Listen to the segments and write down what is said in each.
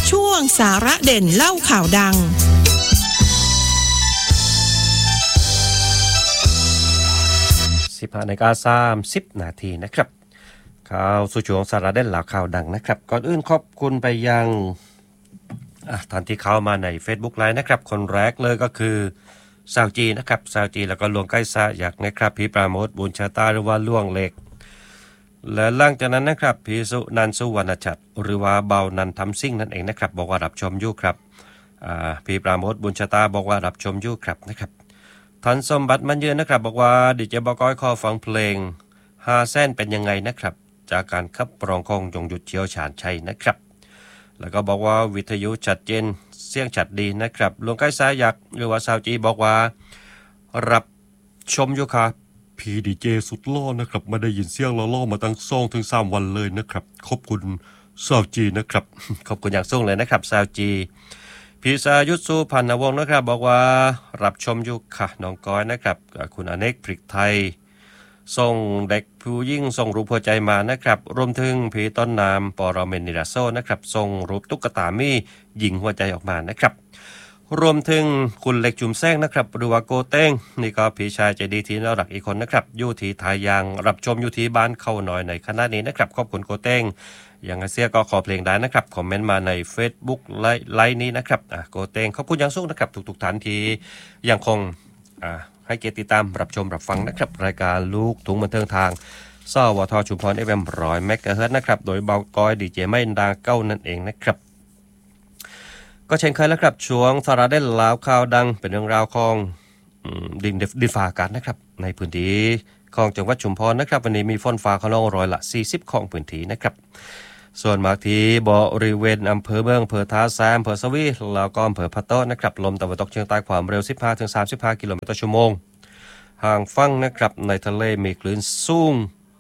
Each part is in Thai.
ช่วงสาระเด่นเล่าข่าวดัง 15:30 นาทีนะครับข่าวสู่ช่วงสาระเด่นเล่าข่าวดังนะครับก่อนอื่นขอบคุณไปยังท่านที่เข้ามาใน Facebook Live นะครับคนแรกเลยก็คือสาวจีนะครับสาวจีแล้วก็ลวงใกล้ซะอยากนะครับพี่ปราโมทบุญชาตาหรือว่าล่วงเล็กและหลังจากนั้นนะครับพี่สุนันท์สุวรรณชัดหรือว่าเบานันทำซิ่งนั่นเองนะครับบอกว่ารับชมอยู่ครับพี่ปราโมทบุญชาตาบอกว่ารับชมอยู่ครับนะครับท่านสมบัติมันเยือนนะครับบอกว่าดีเจบอก้อยขอฟังเพลง5 เส้นเป็นยังไงนะครับจากการขับร้องของยงยุทธเชี่ยวชาญชัยนะครับแล้วก็บอกว่าวิทยุชัดเจนเสียงชัดดีนะครับลวงใกล้สายอยากหรือว่าสาวจีบอกว่ารับชมอยู่ครับพี่ดีเจสุดล่อนะครับไม่ได้ยินเสียงล่อมาตั้ง2-3 วันเลยนะครับขอบคุณสาวจีนะครับขอบคุณอย่างสูงเลยนะครับสาวจีพี่สายุทธสุพันวงศ์นะครับบอกว่ารับชมอยู่ค่ะน้องก้อยนะครับคุณอเนกพริกไทยส่งเด็กผู้ยิ่งส่งรูปหัวใจมานะครับรวมถึงพี่ต้นน้ำปรเมนิราโซนะครับส่งรูปตุ๊กตามี่หญิงหัวใจออกมานะครับรวมถึงคุณเล็กจุ่มแซงนะครับหรือว่าโกเต้งนี่ก็พี่ชายใจดีที่น่ารักอีกคนนะครับอยู่ที่ทายางรับชมอยู่ที่บ้านเข้าน้อยในขณะนี้นะครับขอบคุณโกเต้งอย่างเสียก็ขอเพลงได้นะครับคอมเมนต์มาใน Facebook ไลน์นี้นะครับโกเต้งขอบคุณอย่างสูงนะครับทุกท่านที่ยังคงให้เกียรติติดตามรับชมรับฟังนะครับรายการลูกทุ่งบันเทิงทางสวทชุมพร FM 100 เมกะเฮิรตซ์นะครับโดยเบาก้อยดีเจไม่ดาเก้านั่นเองนะครับก็เช่นเคยแล้วครับช่วงสาระเด่นลาวข่าวดังเป็นเรื่องราวของดินฟ้าอากาศนะครับในพื้นที่ของจังหวัดชุมพรนะครับวันนี้มีฝนฟ้าขนอง40%ของพื้นที่นะครับส่วนมากที่บริเวณอำเภอเมืองอำเภอท่าแซมอำเภอสวีแล้วก็อำเภอพะโต้นะครับลมตะวันตกเฉียงใต้ความเร็ว 15-35 กิโลเมตรต่อชั่วโมงห่างฝั่งนะครับในทะเลมีคลื่นสูง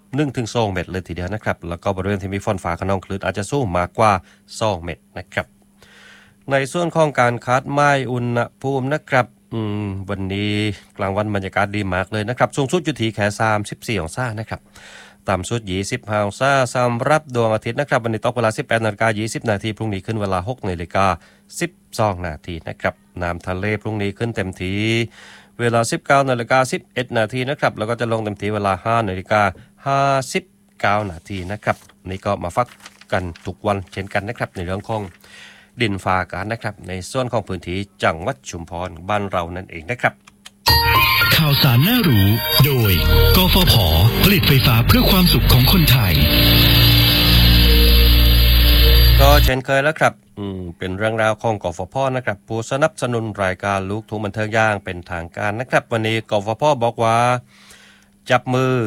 1-2 เมตรเลยทีเดียวนะครับแล้วก็บริเวณที่มีฝนฟ้าขนองคลื่นอาจจะสูงมากกว่า2 เมตรนะครับในส่วนของการคาดหมายอุณหภูมินะครับวันนี้กลางวันบรรยากาศดีมากเลยนะครับสูงสุดอยู่ที่แค่34 องศานะครับต่ำสุด25 องศาสำหรับดวงอาทิตย์นะครับวันนี้ตกเวลา 18:20 นาทีพรุ่งนี้ขึ้นเวลา 6:12 นาทีนะครับน้ำทะเลพรุ่งนี้ขึ้นเต็มทีเวลา 19:11 นาทีนะครับแล้วก็จะลงเต็มทีเวลา 5:59 นาทีนะครับนี่ก็มาฟักกันทุกวันเช่นกันนะครับในเรื่องของดินฟ้าอากาศนะครับในส่วนของพื้นที่จังหวัดชุมพรบ้านเรานั่นเองนะครับข่าวสารน่ารู้โดยกฟผ.ผลิตไฟฟ้าเพื่อความสุขของคนไทยก็เช่นเคยแล้วครับเป็นเรื่องราวของกฟผ.นะครับผู้สนับสนุนรายการลูกทุ่งบันเทิงอย่างเป็นทางการนะครับวันนี้กฟผ.บอกว่าจับมือ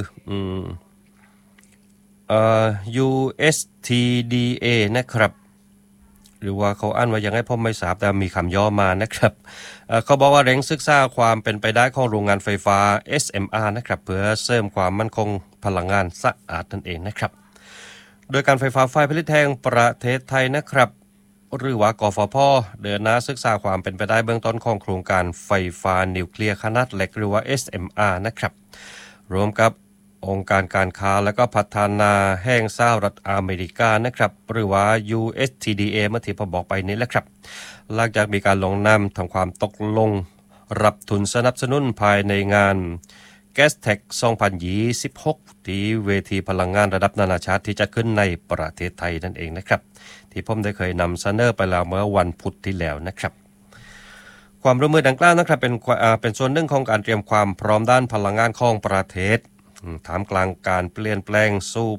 USTDA นะครับหรือว่าเขาอ่านว่ายังไงผมไม่ทราบแต่มีคำย่อมานะครับเขาบอกว่าเร่งศึกษาความเป็นไปได้ของโรงงานไฟฟ้า SMR นะครับเพื่อเสริมความมั่นคงพลังงานสะอาดนั่นเองนะครับโดยการไฟฟ้าฝ่ายผลิตแห่งประเทศไทยนะครับหรือว่ากฟผ.เดินหน้าศึกษาความเป็นไปได้เบื้องต้นของโครงการไฟฟ้านิวเคลียร์ขนาดเล็กหรือว่า SMR นะครับรวมกับองค์การการค้าและก็พัฒนาแห่งสหรัฐอเมริกานะครับหรือว่า USTDA เมื่อที่ผมบอกไปนี้แหละครับหลังจากมีการลงนามทำความตกลงรับทุนสนับสนุนภายในงาน GasTech 2026 ที่เวทีพลังงานระดับนานาชาติที่จะขึ้นในประเทศไทยนั่นเองนะครับที่ผมได้เคยนำเสนอไปแล้วเมื่อวันพุธที่แล้วนะครับความร่วมมือดังกล่าวนะครับเป็นส่วนหนึ่งของการเตรียมความพร้อมด้านพลังงานของประเทศท่ามกลางการเปลี่ยนแปลงสู่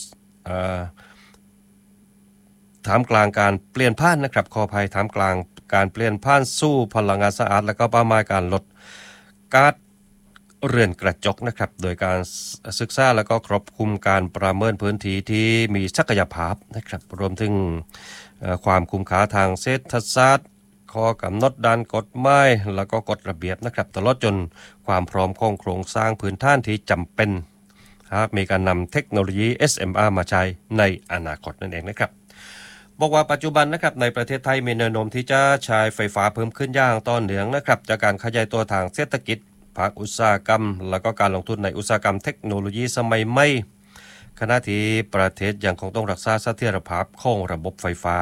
ท่ามกลางการเปลี่ยนผ่านนะครับขออภัยท่ามกลางการเปลี่ยนผ่านสู่พลังงานสะอาดและก็เป้าหมายการลดก๊าซเรือนกระจกนะครับโดยการศึกษาและก็ครอบคลุมการประเมินพื้นที่ที่มีศักยภาพนะครับรวมถึงความคุ้มค่าทางเศรษฐศาสตร์ข้อกำหนดด้านกฎหมายแล้วก็กฎระเบียบนะครับตลอดจนความพร้อมของโครงสร้างพื้นฐานที่จำเป็นหากมีการนำเทคโนโลยี SMR มาใช้ในอนาคตนั่นเองนะครับบอกว่าปัจจุบันนะครับในประเทศไทยมีแนวโน้มที่จะใช้ไฟฟ้าเพิ่มขึ้นอย่างต่อเนื่องนะครับจากการขยายตัวทางเศรษฐกิจภาคอุตสาหกรรมแล้วก็การลงทุนในอุตสาหกรรมเทคโนโลยีสมัยใหม่ขณะที่ประเทศยังคงต้องรักษาเสถียรภาพของระบบไฟฟ้า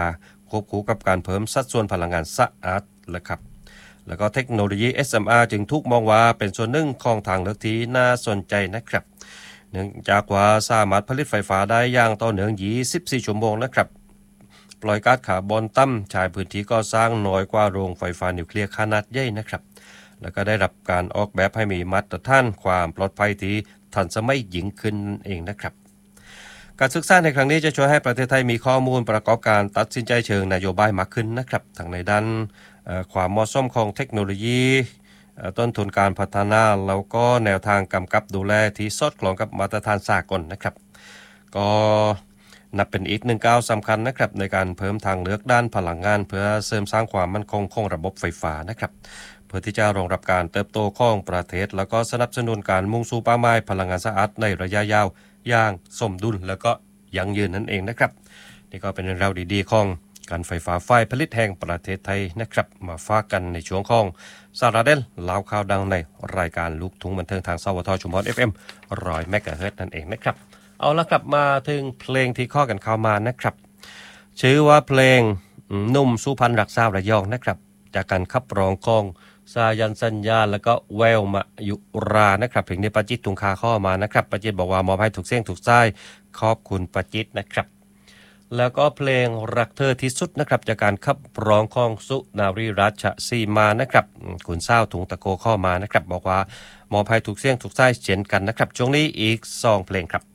ควบคู่กับการเพิ่มสัดส่วนพลังงานสะอาดนะครับแล้วก็เทคโนโลยี SMR จึงถูกมองว่าเป็นส่วนหนึ่งของทางเลือกที่น่าสนใจนะครับเนื่องจากว่าสามารถผลิตไฟฟ้าได้อย่างต่อเนื่อง24 ชั่วโมงนะครับปล่อยก๊าซคาร์บอนต่ำใช้พื้นที่ก่อสร้างน้อยกว่าโรงไฟฟ้านิวเคลียร์ขนาดใหญ่นะครับแล้วก็ได้รับการออกแบบให้มีมาตรฐานความปลอดภัยที่ทันสมัยยิ่งขึ้นเองนะครับการศึกษาในครั้งนี้จะช่วยให้ประเทศไทยมีข้อมูลประกอบการตัดสินใจเชิงนโยบายมากขึ้นนะครับทั้งในด้านความเหมาะสมของเทคโนโลยีต้นทุนการพัฒนาแล้วก็แนวทางกำกับดูแลที่สอดคล้องกับมาตรฐานสากลนะครับก็นับเป็นอีกหนึ่งก้าวสำคัญนะครับในการเพิ่มทางเลือกด้านพลังงานเพื่อเสริมสร้างความมั่นคงของระบบไฟฟ้านะครับเพื่อที่จะรองรับการเติบโตของประเทศแล้วก็สนับสนุนการมุ่งสู่เป้าหมายพลังงานสะอาดในระยะยาวอย่างสมดุลแล้วก็ยั่งยืนนั่นเองนะครับนี่ก็เป็นเรื่องราวดีๆของการไฟฟ้าฝ่ายผลิตแห่งประเทศไทยนะครับมาฝากกันในช่วงของสาระเด่นเล่าข่าวดังในรายการลูกทุ่งบันเทิงทางสวทชุมพร FM 100 เมกะเฮิรตซ์นั่นเองนะครับเอาละครับมาถึงเพลงที่ข้อกันเข้ามานะครับชื่อว่าเพลงหนุ่มสุพรรณรักษาระยองนะครับจากการขับร้องของสายันสัญญาแล้วก็แววมายุรานะครับเพลงนี้ปาจิตตุงคาข้อมานะครับปาจิตบอกว่ามอบให้ถูกเส้นถูกสายขอบคุณปาจิตนะครับแล้วก็เพลงรักเธอที่สุดนะครับจากการขับร้องของสุนารีราชสีมานะครับคุณเศร้าถุงตะโกข้อมานะครับบอกว่ามอบให้ถูกเส้นถูกสายเช่นกันนะครับช่วงนี้อีก2 เพลงครับ